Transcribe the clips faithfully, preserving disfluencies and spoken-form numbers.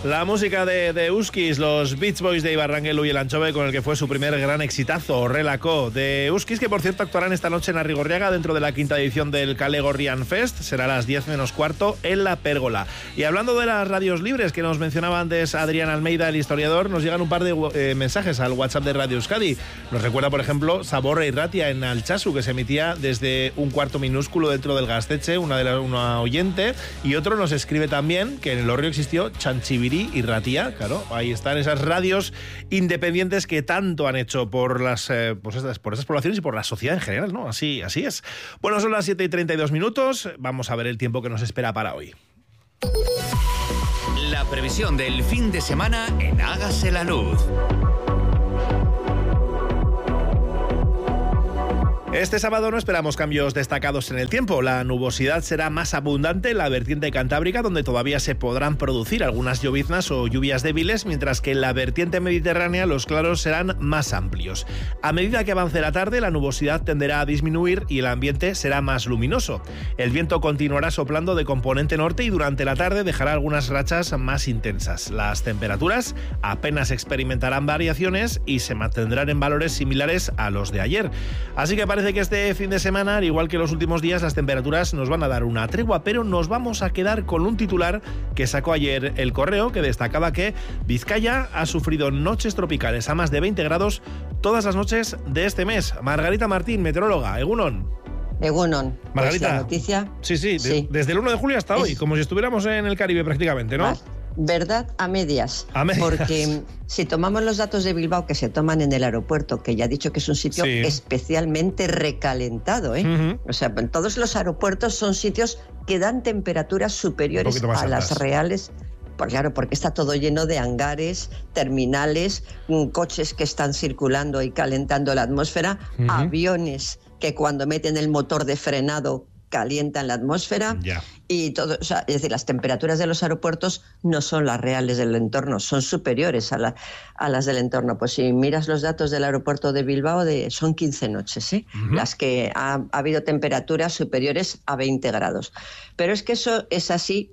La música de, de Euskis, los Beach Boys de Ibarrangelu y el Anchove, con el que fue su primer gran exitazo, Relako. De Euskis, que por cierto actuarán esta noche en Arrigorriaga dentro de la quinta edición del Kale Gorrian Fest. Será a las diez menos cuarto en la Pérgola. Y hablando de las radios libres que nos mencionaba antes Adrián Almeida, el historiador, nos llegan un par de eh, mensajes al WhatsApp de Radio Euskadi. Nos recuerda, por ejemplo, Sabor Irratia en Altsasu, que se emitía desde un cuarto minúsculo dentro del Gaztetxe, una, de la, una oyente. Y otro nos escribe también que en el Orrio existió Chanchibiri y Ratia, claro, ahí están esas radios independientes que tanto han hecho por las eh, pues estas, por esas poblaciones y por la sociedad en general, ¿no? Así, así es. Bueno, son las siete y treinta y dos minutos, vamos a ver el tiempo que nos espera para hoy. La previsión del fin de semana en Hágase la Luz. Este sábado no esperamos cambios destacados en el tiempo. La nubosidad será más abundante en la vertiente cantábrica, donde todavía se podrán producir algunas lloviznas o lluvias débiles, mientras que en la vertiente mediterránea los claros serán más amplios. A medida que avance la tarde, la nubosidad tenderá a disminuir y el ambiente será más luminoso. El viento continuará soplando de componente norte y durante la tarde dejará algunas rachas más intensas. Las temperaturas apenas experimentarán variaciones y se mantendrán en valores similares a los de ayer. Así que parece que este fin de semana, al igual que los últimos días, las temperaturas nos van a dar una tregua, pero nos vamos a quedar con un titular que sacó ayer El Correo, que destacaba que Vizcaya ha sufrido noches tropicales a más de veinte grados todas las noches de este mes. Margarita Martín, meteoróloga, Egunon. Egunon. Margarita. Pues la noticia... Sí, sí, sí. De, desde el uno de julio hasta es... hoy, como si estuviéramos en el Caribe prácticamente, ¿no? Vale. Verdad a medias, a medias, porque si tomamos los datos de Bilbao que se toman en el aeropuerto, que ya he dicho que es un sitio sí. especialmente recalentado, ¿eh? Uh-huh. O sea, todos los aeropuertos son sitios que dan temperaturas superiores a altas. Las reales. Pues claro, porque está todo lleno de hangares, terminales, coches que están circulando y calentando la atmósfera, uh-huh. aviones que cuando meten el motor de frenado calientan la atmósfera yeah. y todo, o sea, es decir, las temperaturas de los aeropuertos no son las reales del entorno, son superiores a, la, a las del entorno. Pues si miras los datos del aeropuerto de Bilbao, de, son quince noches, ¿eh? Uh-huh. las que ha, ha habido temperaturas superiores a veinte grados. Pero es que eso es así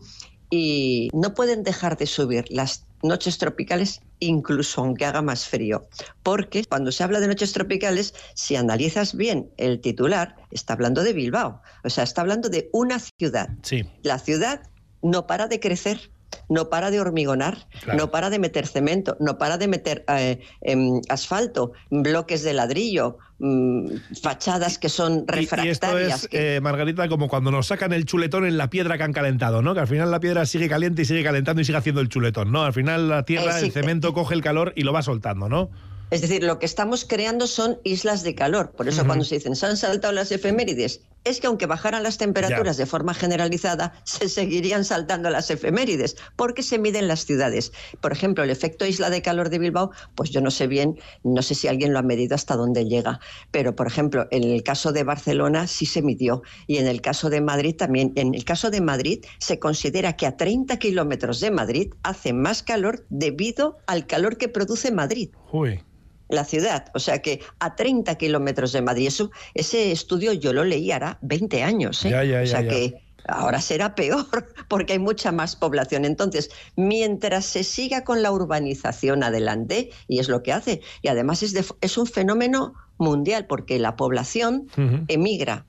y no pueden dejar de subir las noches tropicales incluso aunque haga más frío, porque cuando se habla de noches tropicales, si analizas bien el titular, está hablando de Bilbao, o sea, está hablando de una ciudad. Sí. La ciudad no para de crecer, no para de hormigonar, claro. no para de meter cemento, no para de meter eh, eh, asfalto, bloques de ladrillo, mmm, fachadas que son refractarias. Y, y esto es, que... eh, Margarita, como cuando nos sacan el chuletón en la piedra que han calentado, ¿no? Que al final la piedra sigue caliente y sigue calentando y sigue haciendo el chuletón, ¿no? Al final la tierra, eh, sí, el cemento eh, coge el calor y lo va soltando, ¿no? Es decir, lo que estamos creando son islas de calor. Por eso uh-huh. cuando se dicen, se han saltado las efemérides, es que aunque bajaran las temperaturas ya. de forma generalizada, se seguirían saltando las efemérides, porque se miden las ciudades. Por ejemplo, el efecto isla de calor de Bilbao, pues yo no sé bien, no sé si alguien lo ha medido hasta dónde llega. Pero, por ejemplo, en el caso de Barcelona sí se midió. Y en el caso de Madrid también. En el caso de Madrid se considera que a treinta kilómetros de Madrid hace más calor debido al calor que produce Madrid. Uy. La ciudad, o sea que a treinta kilómetros de Madrid, eso, ese estudio yo lo leí hará veinte años, ¿eh? ya, ya, o sea ya, ya. que ahora será peor porque hay mucha más población. Entonces, mientras se siga con la urbanización adelante, y es lo que hace, y además es, de, es un fenómeno mundial porque la población uh-huh. emigra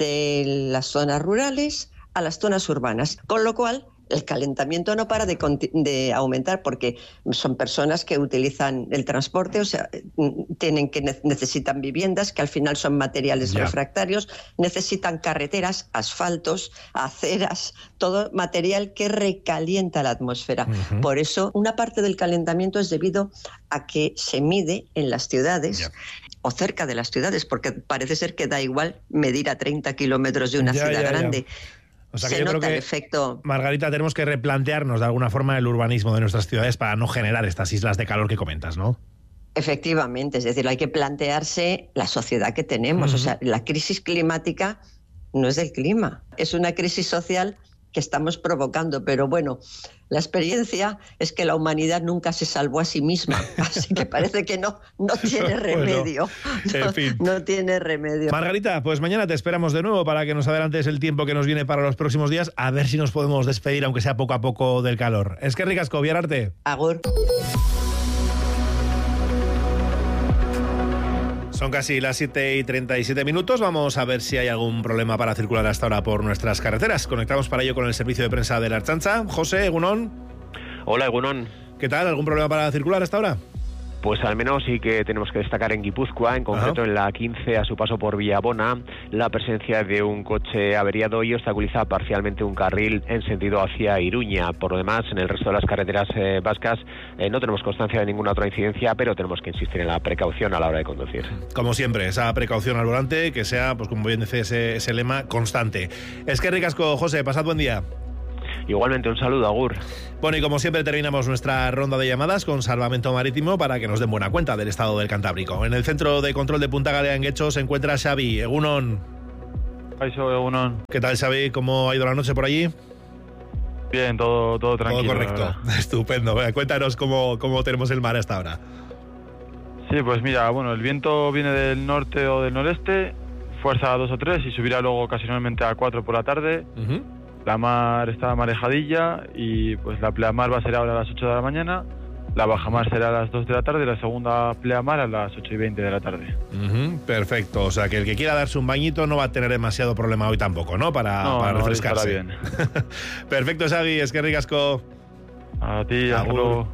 de las zonas rurales a las zonas urbanas, con lo cual el calentamiento no para de, de aumentar porque son personas que utilizan el transporte, o sea, tienen que necesitan viviendas que al final son materiales yeah. refractarios, necesitan carreteras, asfaltos, aceras, todo material que recalienta la atmósfera. Uh-huh. Por eso, una parte del calentamiento es debido a que se mide en las ciudades yeah. o cerca de las ciudades, porque parece ser que da igual medir a treinta kilómetros de una yeah, ciudad yeah, grande. Yeah. O sea que se yo nota creo que, el efecto... Margarita, tenemos que replantearnos de alguna forma el urbanismo de nuestras ciudades para no generar estas islas de calor que comentas, ¿no? Efectivamente, es decir, hay que plantearse la sociedad que tenemos. Uh-huh. O sea, la crisis climática no es del clima, es una crisis social que estamos provocando. Pero bueno, la experiencia es que la humanidad nunca se salvó a sí misma, así que parece que no, no tiene remedio. Bueno, en fin. no, no tiene remedio. Margarita, pues mañana te esperamos de nuevo para que nos adelantes el tiempo que nos viene para los próximos días, a ver si nos podemos despedir, aunque sea poco a poco, del calor. Es que ricasco, Viararte. Agur. Son casi las siete y treinta y siete minutos. Vamos a ver si hay algún problema para circular hasta ahora por nuestras carreteras. Conectamos para ello con el servicio de prensa de la Ertzaintza. José, Egunon. Hola, Egunon. ¿Qué tal? ¿Algún problema para circular hasta ahora? Pues al menos sí que tenemos que destacar en Guipúzcoa, en concreto Ajá. en la quince, a su paso por Villabona, la presencia de un coche averiado y obstaculiza parcialmente un carril en sentido hacia Iruña. Por lo demás, en el resto de las carreteras eh, vascas eh, no tenemos constancia de ninguna otra incidencia, pero tenemos que insistir en la precaución a la hora de conducir. Como siempre, esa precaución al volante, que sea, pues como bien dice ese, ese lema, constante. Es que ricasco, José, pasad buen día. Igualmente, un saludo, agur. Bueno, y como siempre terminamos nuestra ronda de llamadas con Salvamento Marítimo para que nos den buena cuenta del estado del Cantábrico. En el Centro de Control de Punta Galea, en Guecho, se encuentra Xavi. Egunon. Eso, Egunon. ¿Qué tal, Xavi? ¿Cómo ha ido la noche por allí? Bien, todo, todo tranquilo. Todo correcto. Estupendo. Cuéntanos cómo, cómo tenemos el mar hasta ahora. Sí, pues mira, bueno, el viento viene del norte o del noreste, fuerza a dos o tres y subirá luego ocasionalmente a cuatro por la tarde. Uh-huh. La mar está marejadilla y pues la pleamar va a ser ahora a las ocho de la mañana, la bajamar será a las dos de la tarde y la segunda pleamar a las ocho y veinte de la tarde. Uh-huh, perfecto, o sea que el que quiera darse un bañito no va a tener demasiado problema hoy tampoco, ¿no? Para, no, para no, refrescarse. Bien. Perfecto, Xavi, es que ricasco. A ti, hasta luego.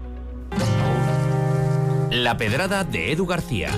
La Pedrada de Edu García.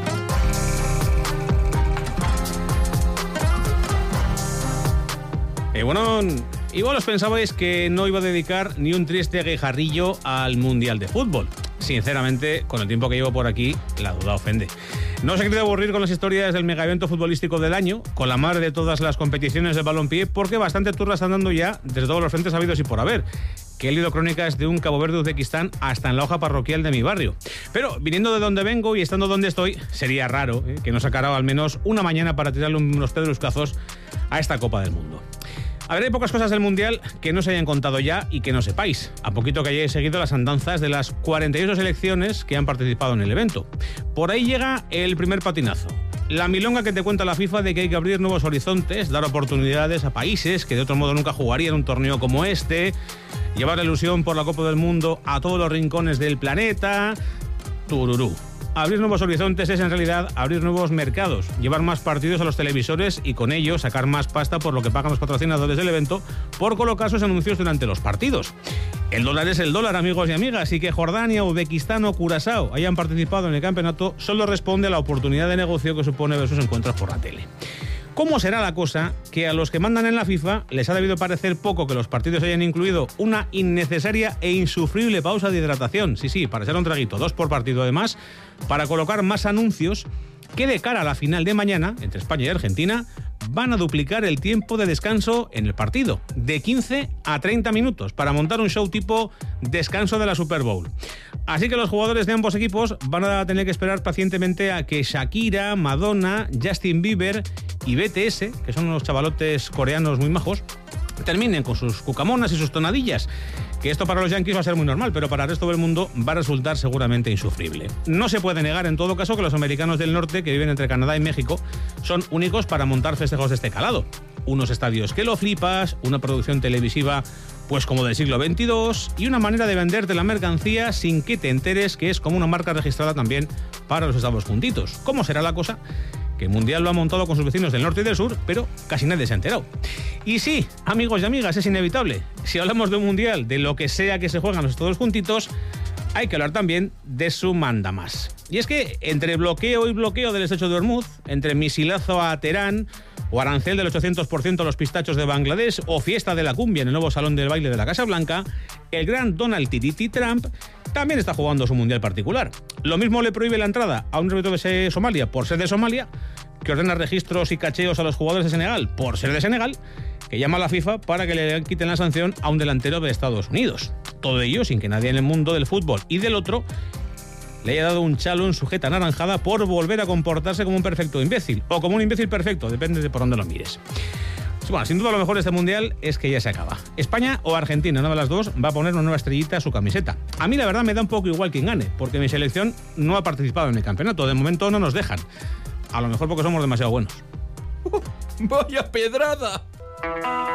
Eh, bueno, igual os pensabais que no iba a dedicar ni un triste guijarrillo al Mundial de Fútbol. Sinceramente, con el tiempo que llevo por aquí, la duda ofende. No os he querido aburrir con las historias del megaevento futbolístico del año, con la madre de todas las competiciones de balompié, porque bastante turra están dando ya desde todos los frentes habidos y por haber. Que he leído crónicas de un Cabo Verde Uzbekistán hasta en la hoja parroquial de mi barrio. Pero viniendo de donde vengo y estando donde estoy, sería raro ¿eh? que no sacara al menos una mañana para tirarle unos pedruscazos a esta Copa del Mundo. A ver, hay pocas cosas del Mundial que no se hayan contado ya y que no sepáis, a poquito que hayáis seguido las andanzas de las cuarenta y ocho selecciones que han participado en el evento. Por ahí llega el primer patinazo. La milonga que te cuenta la FIFA de que hay que abrir nuevos horizontes, dar oportunidades a países que de otro modo nunca jugarían un torneo como este, llevar la ilusión por la Copa del Mundo a todos los rincones del planeta. Tururú. Abrir nuevos horizontes es en realidad abrir nuevos mercados, llevar más partidos a los televisores y con ello sacar más pasta por lo que pagan los patrocinadores del evento por colocar sus anuncios durante los partidos. El dólar es el dólar, amigos y amigas, y que Jordania, Uzbekistán o Curazao hayan participado en el campeonato solo responde a la oportunidad de negocio que supone ver sus encuentros por la tele. ¿Cómo será la cosa que a los que mandan en la FIFA les ha debido parecer poco que los partidos hayan incluido una innecesaria e insufrible pausa de hidratación? Sí, sí, para echar un traguito, dos por partido además, para colocar más anuncios que de cara a la final de mañana, entre España y Argentina, van a duplicar el tiempo de descanso en el partido, de quince a treinta minutos, para montar un show tipo descanso de la Super Bowl. Así que los jugadores de ambos equipos van a tener que esperar pacientemente a que Shakira, Madonna, Justin Bieber y B T S, que son unos chavalotes coreanos muy majos, terminen con sus cucamonas y sus tonadillas. Que esto para los yanquis va a ser muy normal, pero para el resto del mundo va a resultar seguramente insufrible. No se puede negar en todo caso que los americanos del norte, que viven entre Canadá y México, son únicos para montar festejos de este calado. Unos estadios que lo flipas, una producción televisiva pues como del siglo veintidós y una manera de venderte la mercancía sin que te enteres que es como una marca registrada también para los Estados juntitos. ¿Cómo será la cosa? Que Mundial lo ha montado con sus vecinos del norte y del sur, pero casi nadie se ha enterado. Y sí, amigos y amigas, es inevitable. Si hablamos de un Mundial, de lo que sea que se juegan los Estados juntitos, hay que hablar también de su mandamás. Y es que entre bloqueo y bloqueo del estrecho de Hormuz, entre misilazo a Teherán, o arancel del ochocientos por ciento a los pistachos de Bangladesh, o fiesta de la cumbia en el nuevo salón del baile de la Casa Blanca, el gran Donald Tiriti Trump también está jugando su mundial particular. Lo mismo le prohíbe la entrada a un árbitro de Somalia por ser de Somalia, que ordena registros y cacheos a los jugadores de Senegal por ser de Senegal, que llama a la FIFA para que le quiten la sanción a un delantero de Estados Unidos. Todo ello sin que nadie en el mundo del fútbol y del otro le haya dado un chalo en sujeta anaranjada por volver a comportarse como un perfecto imbécil, o como un imbécil perfecto, depende de por dónde lo mires. Bueno, sin duda lo mejor de este Mundial es que ya se acaba. España o Argentina, una de las dos, va a poner una nueva estrellita a su camiseta. A mí la verdad me da un poco igual quien gane, porque mi selección no ha participado en el campeonato. De momento no nos dejan. A lo mejor porque somos demasiado buenos. ¡Vaya pedrada!